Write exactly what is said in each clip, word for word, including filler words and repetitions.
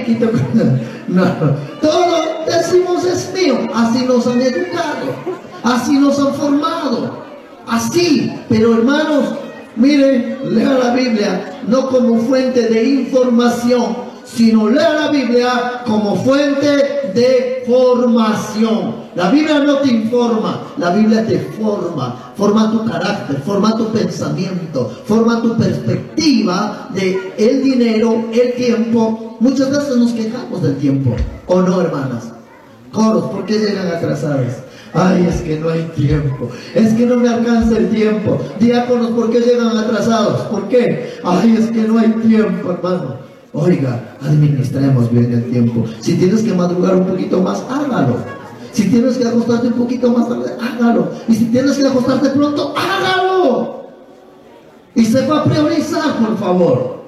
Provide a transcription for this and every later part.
quito. No, todo decimos es mío. Así nos han educado, así nos han formado, así. Pero hermanos, miren, lea la Biblia no como fuente de información, sino lea la Biblia como fuente de formación. La Biblia no te informa, la Biblia te forma, forma tu carácter, forma tu pensamiento, forma tu perspectiva de el dinero, el tiempo. Muchas veces nos quejamos del tiempo, ¿o no, hermanas? Coros, ¿por qué llegan atrasados? Ay, es que no hay tiempo, es que no me alcanza el tiempo. Diáconos, ¿por qué llegan atrasados? ¿Por qué? Ay, es que no hay tiempo, hermano. Oiga, administremos bien el tiempo. Si tienes que madrugar un poquito más, hágalo. Si tienes que acostarte un poquito más tarde, hágalo. Y si tienes que acostarte pronto, hágalo. Y sepa priorizar, por favor.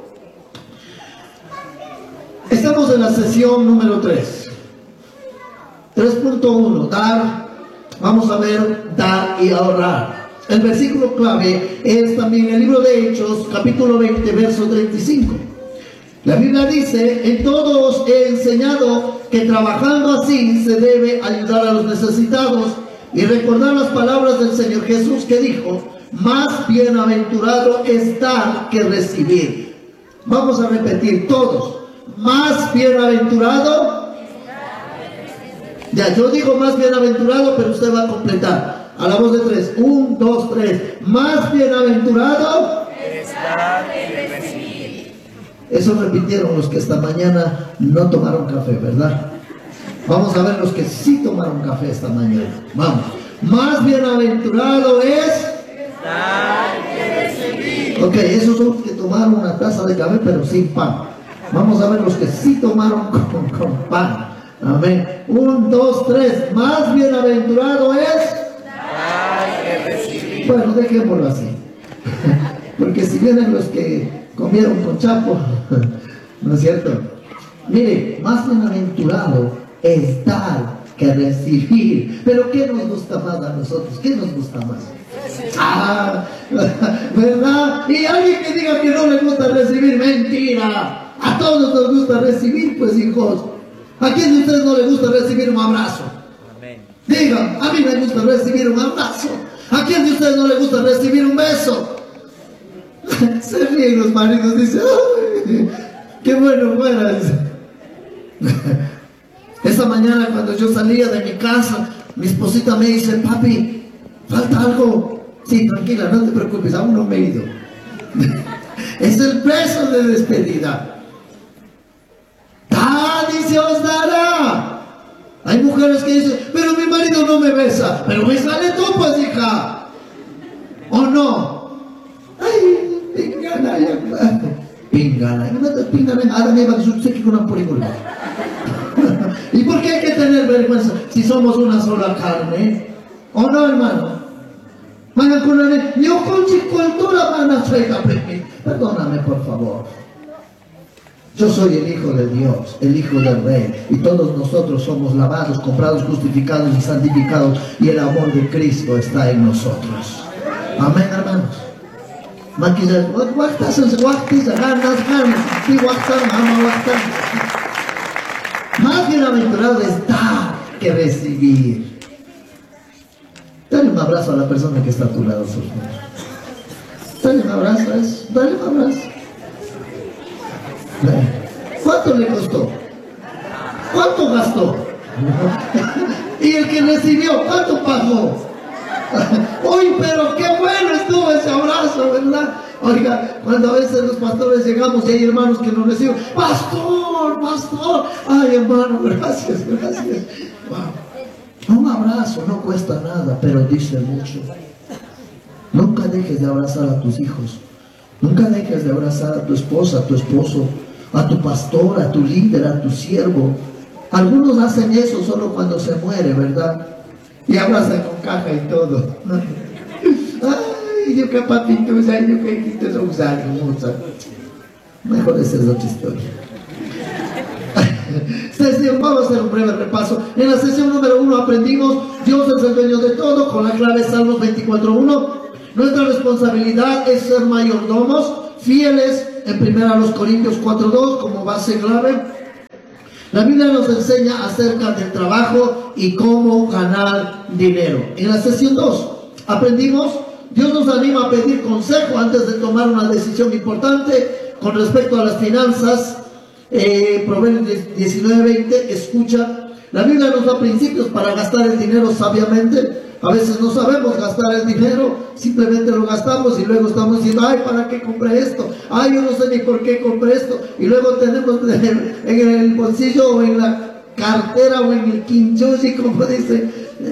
Estamos en la sesión número tres. tres punto uno, dar. Vamos a ver, dar y ahorrar. El versículo clave es también el libro de Hechos, capítulo veinte, verso treinta y cinco. La Biblia dice: en todo os he enseñado que trabajando así se debe ayudar a los necesitados y recordar las palabras del Señor Jesús, que dijo: más bienaventurado es dar que recibir. Vamos a repetir todos: más bienaventurado. Ya, yo digo más bienaventurado, pero usted va a completar a la voz de tres. Un, dos, tres. Más bienaventurado es dar que recibir. Eso repitieron los que esta mañana no tomaron café, ¿verdad? Vamos a ver los que sí tomaron café esta mañana. Vamos. Más bienaventurado es dar que recibir. Ok, esos son los que tomaron una taza de café pero sin pan. Vamos a ver los que sí tomaron con, con pan. Amén. Un, dos, tres. Más bienaventurado es dar que recibir. Bueno, dejémoslo así. Porque si vienen los que comieron con chapo, ¿no es cierto? Mire, más bienaventurado es dar que recibir. Pero ¿qué nos gusta más a nosotros? ¿Qué nos gusta más? Ah, ¿verdad? Y alguien que diga que no le gusta recibir, mentira. A todos nos gusta recibir, pues, hijos. ¿A quién de ustedes no le gusta recibir un abrazo? Amén. Digan, a mí me gusta recibir un abrazo. ¿A quién de ustedes no le gusta recibir un beso? Se ríen los maridos, dicen: ¡ay, qué bueno fuera! Esa mañana cuando yo salía de mi casa, mi esposita me dice: papi, ¿falta algo? Sí, tranquila, no te preocupes, aún no me he ido. Es el beso de despedida. ¡Dad y se os dará! Hay mujeres que dicen: pero mi marido no me besa. Pero bésale tú, pues, hija. ¿O no? Ay, pingana, ya. Pingana. Pingana, ahora me va a decir que con una película. ¿Y por qué hay que tener vergüenza si somos una sola carne? ¿O no, hermano? Vayan con la... Yo con cultura van a hacer. Perdóname, por favor. Yo soy el Hijo de Dios, el Hijo del Rey, y todos nosotros somos lavados, comprados, justificados y santificados, y el amor de Cristo está en nosotros. Amén, hermanos. Más bienaventurado es dar que recibir. Dale un abrazo a la persona que está a tu lado, por favor. Dale un abrazo a eso, dale un abrazo. ¿Cuánto le costó? ¿Cuánto gastó? Y el que recibió, ¿cuánto pagó? Uy, pero qué bueno estuvo ese abrazo, ¿verdad? Oiga, cuando a veces los pastores llegamos y hay hermanos que nos reciben: pastor, pastor, ay, hermano, gracias, gracias. Wow. Un abrazo no cuesta nada, pero dice mucho. Nunca dejes de abrazar a tus hijos. Nunca dejes de abrazar a tu esposa, a tu esposo, a tu pastor, a tu líder, a tu siervo. Algunos hacen eso solo cuando se muere, ¿verdad? Y abrazan con caja y todo. Ay, yo qué papito, ay, yo qué quito esos usados. Mejor esa es otra historia. Sesión, vamos a hacer un breve repaso. En la sesión número uno aprendimos: Dios es el dueño de todo, con la clave Salmos veinticuatro uno. Nuestra responsabilidad es ser mayordomos, fieles, en primera Corintios cuatro dos como base clave. La Biblia nos enseña acerca del trabajo y cómo ganar dinero. En la sesión dos aprendimos, Dios nos anima a pedir consejo antes de tomar una decisión importante con respecto a las finanzas. Eh, Proverbios diecinueve veinte, escucha, la Biblia nos da principios para gastar el dinero sabiamente. A veces no sabemos gastar el dinero, simplemente lo gastamos y luego estamos diciendo, ay, ¿para qué compré esto? Ay, yo no sé ni por qué compré esto. Y luego tenemos en el bolsillo o en la cartera o en el quinchosi, como dice,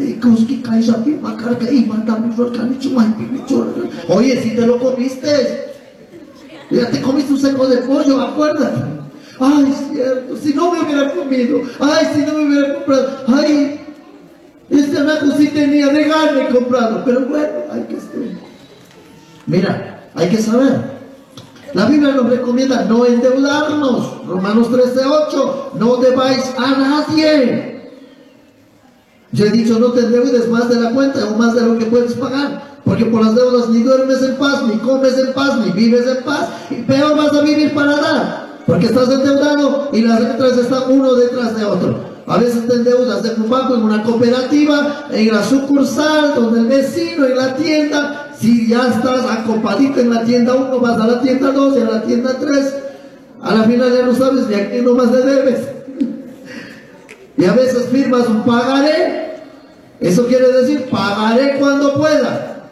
oye, si te lo comiste, ya te comiste un seco de pollo, acuérdate. Ay, cierto, si no me hubiera comido, ay, si no me hubiera comprado, ay, este anaco sí tenía de gana comprado, pero bueno, hay que estar. Mira, hay que saber. La Biblia nos recomienda no endeudarnos. Romanos trece ocho, no debáis a nadie. Yo he dicho, no te endeudes más de la cuenta o más de lo que puedes pagar, porque por las deudas ni duermes en paz, ni comes en paz, ni vives en paz, y peor vas a vivir para dar, porque estás endeudado y las letras están uno detrás de otro. A veces te endeudas en un banco, en una cooperativa, en la sucursal, donde el vecino, en la tienda. Si ya estás acopadito en la tienda uno, vas a la tienda dos y a la tienda tres. A la final ya no sabes ni a quién nomás le debes. Y a veces firmas un pagaré. Eso quiere decir pagaré cuando pueda.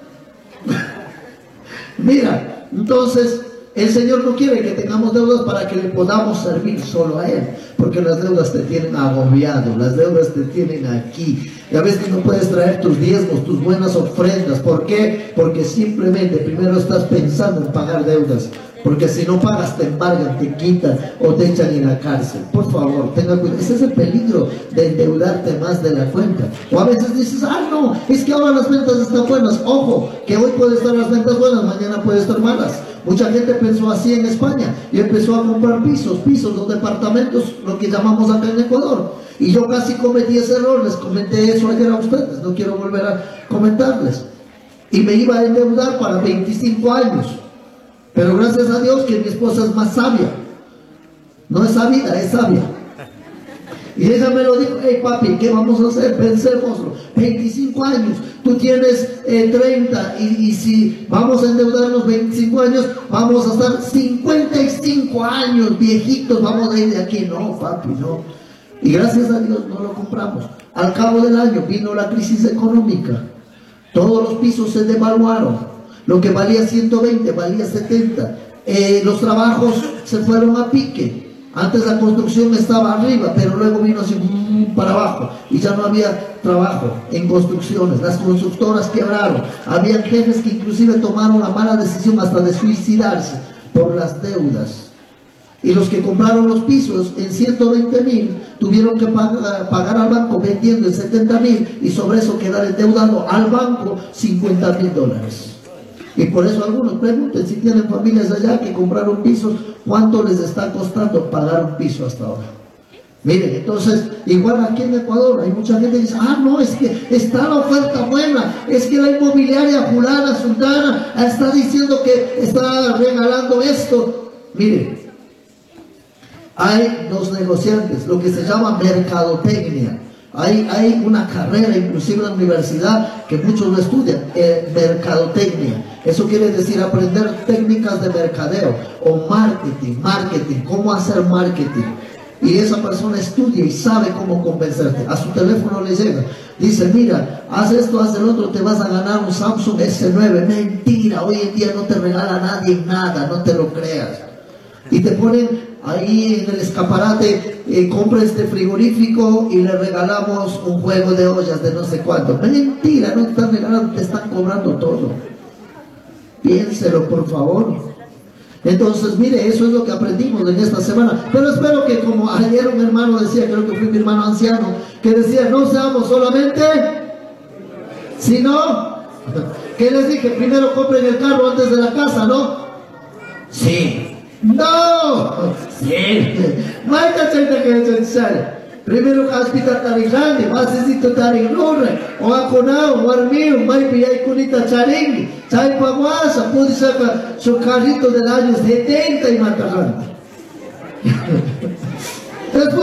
Mira, entonces el Señor no quiere que tengamos deudas para que le podamos servir solo a Él, porque las deudas te tienen agobiado, las deudas te tienen aquí, y a veces no puedes traer tus diezmos, tus buenas ofrendas. ¿Por qué? Porque simplemente primero estás pensando en pagar deudas, porque si no pagas te embargan, te quitan o te echan en la cárcel. Por favor, tenga cuidado. Ese es el peligro de endeudarte más de la cuenta. O a veces dices, ah, no, es que ahora las ventas están buenas. Ojo, que hoy pueden estar las ventas buenas, mañana pueden estar malas. Mucha gente pensó así en España y empezó a comprar pisos, pisos, los departamentos, lo que llamamos acá en Ecuador. Y yo casi cometí ese error, les comenté eso ayer a ustedes, no quiero volver a comentarles. Y me iba a endeudar para veinticinco años. Pero gracias a Dios que mi esposa es más sabia. No es sabida, es sabia. Y ella me lo dijo, hey papi, ¿qué vamos a hacer? Pensémoslo. veinticinco años, tú tienes eh, treinta y, y si vamos a endeudarnos veinticinco años, vamos a estar cincuenta y cinco años viejitos, vamos a ir de aquí. No, papi, no. Y gracias a Dios no lo compramos. Al cabo del año vino la crisis económica. Todos los pisos se devaluaron. Lo que valía ciento veinte valía setenta. Eh, los trabajos se fueron a pique. Antes la construcción estaba arriba, pero luego vino así mmm, para abajo y ya no había trabajo en construcciones. Las constructoras quebraron. Había jefes que inclusive tomaron la mala decisión hasta de suicidarse por las deudas. Y los que compraron los pisos en ciento veinte mil tuvieron que pagar, pagar al banco vendiendo en setenta mil y sobre eso quedar endeudado al banco cincuenta mil dólares. Y por eso algunos pregunten si tienen familias allá que compraron pisos, ¿cuánto les está costando pagar un piso hasta ahora? Miren, entonces, igual aquí en Ecuador hay mucha gente que dice, ah, no, es que está la oferta buena, es que la inmobiliaria fulana, sultana, está diciendo que está regalando esto. Miren, hay dos negociantes, lo que se llama mercadotecnia. Hay, hay una carrera, inclusive en la universidad, que muchos lo estudian, eh, mercadotecnia. Eso quiere decir aprender técnicas de mercadeo o marketing, marketing, cómo hacer marketing. Y esa persona estudia y sabe cómo convencerte. A su teléfono le llega, dice, mira, haz esto, haz el otro, te vas a ganar un Samsung ese nueve. Mentira, hoy en día no te regala nadie nada, no te lo creas. Y te ponen ahí en el escaparate, eh, compra este frigorífico y le regalamos un juego de ollas de no sé cuánto. Mentira, no te están regalando, te están cobrando todo. Piénselo, por favor. Entonces, mire, eso es lo que aprendimos en esta semana. Pero espero que, como ayer un hermano decía, creo que fue mi hermano anciano, que decía, no seamos solamente, sino, que les dije, primero compren el carro antes de la casa, ¿no? Sí. No, sí. No hay que hacer. Primero que hospital tan grande, más necesito tan enorme. O aconao, o armío, mai pillai kunita charengue. Chai paguasa, puede sacar su carrito del año setenta y matarrante.